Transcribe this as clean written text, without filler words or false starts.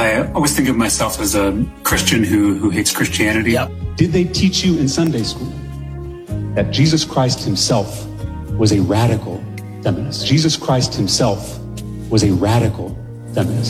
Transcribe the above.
I always think of myself as a Christian who hates Christianity. Yeah. Did they teach you in Sunday school that Jesus Christ himself was a radical feminist? Jesus Christ himself was a radical feminist.